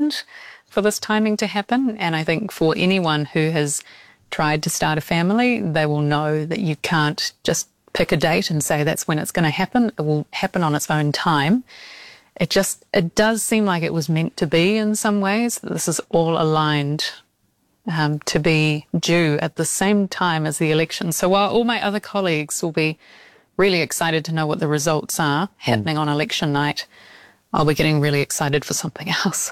planned for this timing to happen. And I think for anyone who has tried to start a family, they will know that you can't just pick a date and say that's when it's going to happen. It will happen on its own time. It does seem like it was meant to be in some ways. This is all aligned to be due at the same time as the election. So while all my other colleagues will be really excited to know what the results are happening on election night, I'll be getting really excited for something else.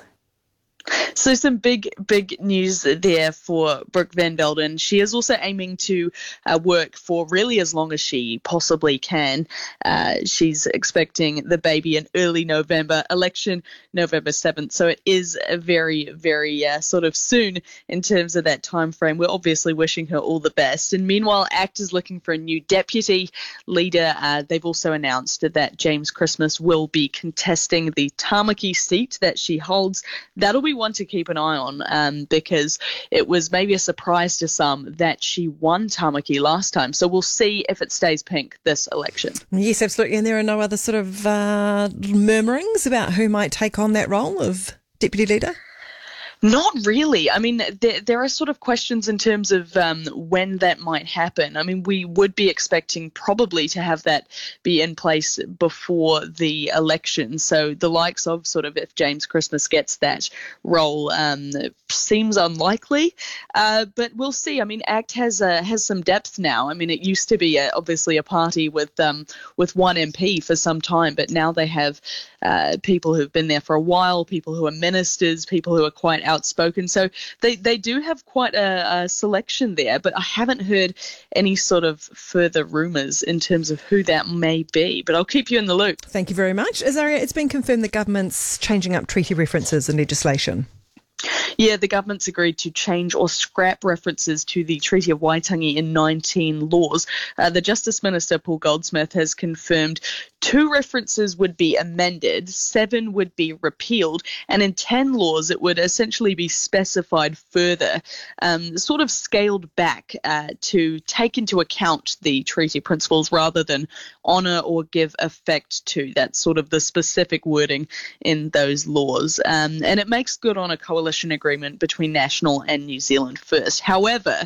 So some big news there for Brooke Van Velden. She is also aiming to work for really as long as she possibly can. She's expecting the baby in early November, election November 7th. So it is a very, very sort of soon in terms of that time frame. We're obviously wishing her all the best. And meanwhile, ACT is looking for a new deputy leader. They've also announced that James Christmas will be contesting the Tamaki seat that she holds. That'll be one to keep an eye on because it was maybe a surprise to some that she won Tamaki last time. So we'll see if it stays pink this election. Yes, absolutely. And there are no other sort of murmurings about who might take on that role of deputy leader? Not really. I mean, there are sort of questions in terms of when that might happen. I mean, we would be expecting probably to have that be in place before the election. So the likes of sort of if James Christmas gets that role seems unlikely, but we'll see. I mean, ACT has some depth now. I mean, it used to be obviously a party with one MP for some time, but now they have people who've been there for a while, people who are ministers, people who are quite outspoken. So they do have quite a selection there, but I haven't heard any sort of further rumours in terms of who that may be. But I'll keep you in the loop. Thank you very much. Azaria, it's been confirmed the government's changing up treaty references in legislation. Yeah, the government's agreed to change or scrap references to the Treaty of Waitangi in 19 laws. The Justice Minister, Paul Goldsmith, has confirmed 2 references would be amended, 7 would be repealed, and in 10 laws it would essentially be specified further, sort of scaled back to take into account the treaty principles rather than honour or give effect to. That's sort of the specific wording in those laws. And it makes good on a coalition agreement between National and New Zealand First. However,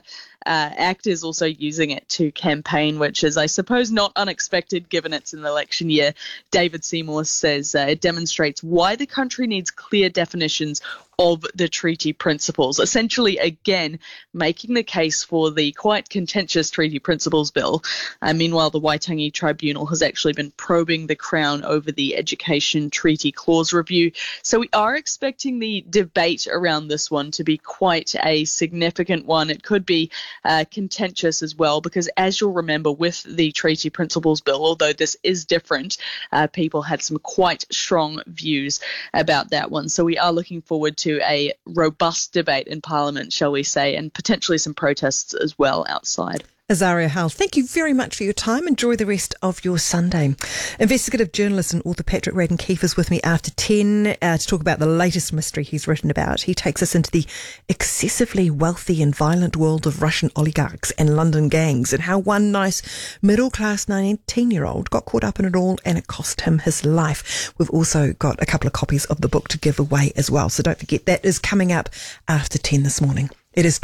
ACT is also using it to campaign, which is, I suppose, not unexpected given it's an election year. David Seymour says it demonstrates why the country needs clear definitions of the treaty principles, essentially, again, making the case for the quite contentious treaty principles bill. Meanwhile, the Waitangi Tribunal has actually been probing the Crown over the Education Treaty Clause review. So we are expecting the debate around this one to be quite a significant one. It could be contentious as well, because as you'll remember with the treaty principles bill, although this is different, people had some quite strong views about that one. So we are looking forward to a robust debate in Parliament, shall we say, and potentially some protests as well outside. Azaria Hull, thank you very much for your time. Enjoy the rest of your Sunday. Investigative journalist and author Patrick Radden Keefe is with me after 10 to talk about the latest mystery he's written about. He takes us into the excessively wealthy and violent world of Russian oligarchs and London gangs and how one nice middle-class 19-year-old got caught up in it all and it cost him his life. We've also got a couple of copies of the book to give away as well, so don't forget that is coming up after 10 this morning. It is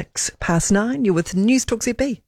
9:26. You're with News Talk ZB.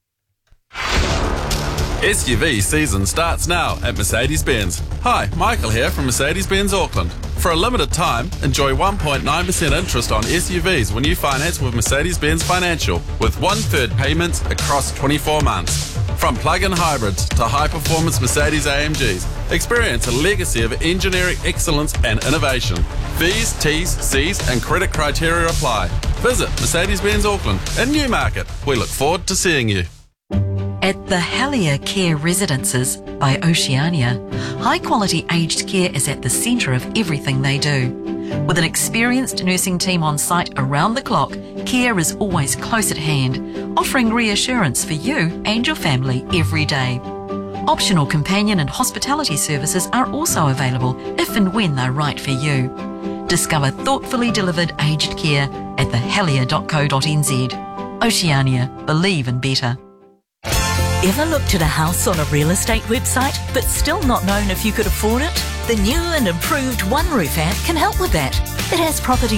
SUV season starts now at Mercedes-Benz. Hi, Michael here from Mercedes-Benz Auckland. For a limited time, enjoy 1.9% interest on SUVs when you finance with Mercedes-Benz Financial, with 1/3 payments across 24 months. From plug-in hybrids to high-performance Mercedes AMGs, experience a legacy of engineering excellence and innovation. Fees, T's, C's and credit criteria apply. Visit Mercedes-Benz Auckland in Newmarket. We look forward to seeing you. At the Helier Care Residences by Oceania, high-quality aged care is at the centre of everything they do. With an experienced nursing team on site around the clock, care is always close at hand, offering reassurance for you and your family every day. Optional companion and hospitality services are also available if and when they're right for you. Discover thoughtfully delivered aged care at thehelier.co.nz. Oceania, believe in better. Ever looked at a house on a real estate website but still not known if you could afford it? The new and improved One Roof app can help with that. It has property